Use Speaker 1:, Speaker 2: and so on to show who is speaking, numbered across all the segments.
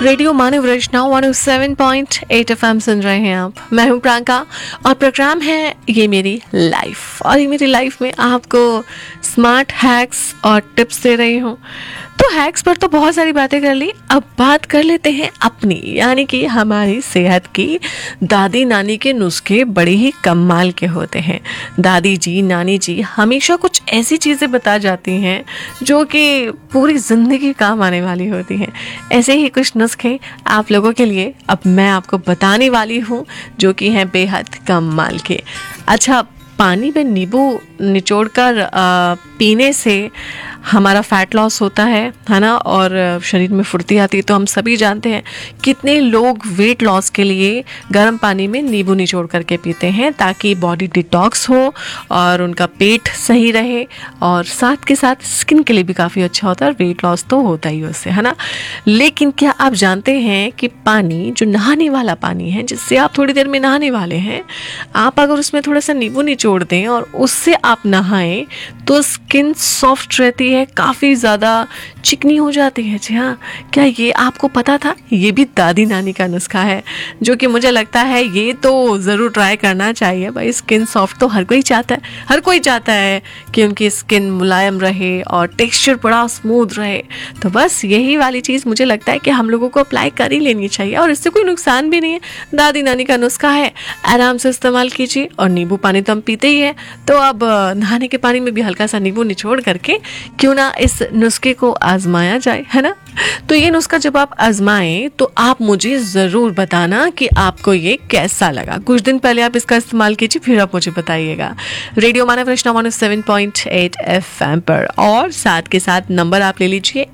Speaker 1: Radio मानव वैष्णव 107.8 FM सुन रहे हैं आप। मैं हूं प्रियंका और प्रोग्राम है ये मेरी लाइफ। और ये मेरी लाइफ में आपको स्मार्ट हैक्स और टिप्स दे रही हूं। तो हैक्स पर तो बहुत सारी बातें कर ली, अब बात कर लेते हैं अपनी, यानी कि हमारी सेहत की। दादी नानी के नुस्खे बड़े ही कमाल के होते हैं। दादी जी, नानी जी हमेशा कुछ ऐसी चीज़ें बता जाती हैं जो कि पूरी ज़िंदगी काम आने वाली होती हैं। ऐसे ही कुछ नुस्खे आप लोगों के लिए अब मैं आपको बताने वाली हूँ, जो कि हैं बेहद कमाल के। अच्छा, पानी में नींबू निचोड़कर पीने से हमारा फैट लॉस होता है ना, और शरीर में फुर्ती आती है। तो हम सभी जानते हैं कितने लोग वेट लॉस के लिए गर्म पानी में नींबू निचोड़ करके पीते हैं, ताकि बॉडी डिटॉक्स हो और उनका पेट सही रहे, और साथ के साथ स्किन के लिए भी काफ़ी अच्छा होता है। और वेट लॉस तो होता ही उससे, है ना। लेकिन क्या आप जानते हैं कि पानी, जो नहाने वाला पानी है, जिससे आप थोड़ी देर में नहाने वाले हैं, आप अगर उसमें थोड़ा सा नींबू निचोड़ दें और उससे आप नहाएं तो स्किन सॉफ्ट रहती है, काफ़ी ज़्यादा चिकनी हो जाती है। जी हाँ, क्या ये आपको पता था? ये भी दादी नानी का नुस्खा है, जो कि मुझे लगता है ये तो ज़रूर ट्राई करना चाहिए। भाई, स्किन सॉफ्ट तो हर कोई चाहता है, हर कोई चाहता है कि उनकी स्किन मुलायम रहे और टेक्सचर बड़ा स्मूथ रहे। तो बस यही वाली चीज़ मुझे लगता है कि हम लोगों को अप्लाई कर ही लेनी चाहिए, और इससे कोई नुकसान भी नहीं है। दादी नानी का नुस्खा है, आराम से इस्तेमाल कीजिए। और नींबू पानी तो हम पीते ही हैं, तो अब नहाने के पानी में भी हल्का सा नींबू निचोड़ करके क्यों ना इस नुस्खे को आजमाया जाए, है ना। तो ये नुस्खा जब आप आजमाएं तो आप मुझे ज़रूर बताना कि आपको ये कैसा लगा। कुछ दिन पहले आप इसका इस्तेमाल कीजिए, फिर आप मुझे बताइएगा। रेडियो मानव वैष्णव 107.8 FM पर, और साथ के साथ नंबर आप ले लीजिए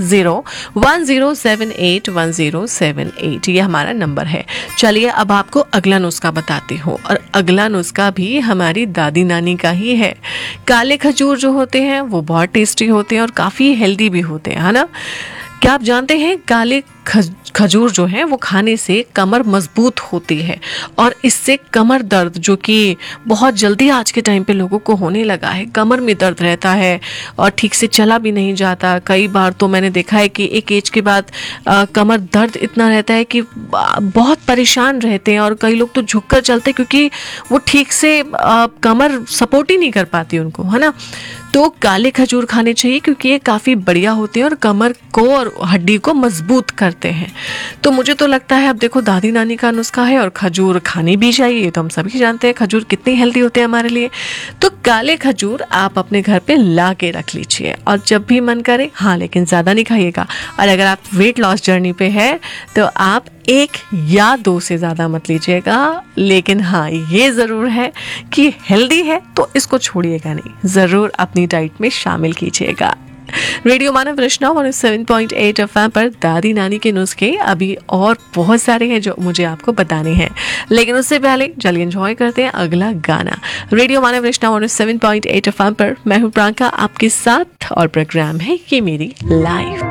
Speaker 1: 8010781078। ये हमारा नंबर है। चलिए अब आपको अगला नुस्खा बताती हूँ, और अगला नुस्खा भी हमारी दादी नानी का ही है। काले खजूर जो होते हैं वो बहुत टेस्टी होते हैं और काफ़ी हेल्दी भी होते हैं, है ना। क्या आप जानते हैं काले खजूर जो है वो खाने से कमर मजबूत होती है, और इससे कमर दर्द, जो कि बहुत जल्दी आज के टाइम पे लोगों को होने लगा है, कमर में दर्द रहता है और ठीक से चला भी नहीं जाता। कई बार तो मैंने देखा है कि एक एज के बाद कमर दर्द इतना रहता है कि बहुत परेशान रहते हैं, और कई लोग तो झुककर चलते हैं क्योंकि वो ठीक से कमर सपोर्ट ही नहीं कर पाती उनको, है ना। तो काले खजूर खाने चाहिए, क्योंकि ये काफ़ी बढ़िया होते हैं और कमर को और हड्डी को मजबूत करते हैं। तो मुझे तो लगता है, अब देखो दादी नानी का नुस्खा है और खजूर खानी भी चाहिए। ये तो हम सभी जानते हैं खजूर कितने हेल्दी होते हैं हमारे लिए। तो काले खजूर आप अपने घर पे ला के रख लीजिए, और जब भी मन करे, हाँ लेकिन ज़्यादा नहीं खाइएगा। और अगर आप वेट लॉस जर्नी पे है तो आप 1 या 2 से ज़्यादा मत लीजिएगा। लेकिन हाँ, ये ज़रूर है कि हेल्दी है तो इसको छोड़िएगा नहीं, ज़रूर अपनी डाइट में शामिल कीजिएगा। रेडियो मानव वैष्णव 107.8 FM पर दादी नानी के नुस्खे अभी और बहुत सारे हैं जो मुझे आपको बताने हैं, लेकिन उससे पहले चलिए एंजॉय करते हैं अगला गाना। रेडियो मानव वैष्णव 107.8 FM पर मैं हूँ प्रियंका आपके साथ, और प्रोग्राम है ये मेरी लाइफ।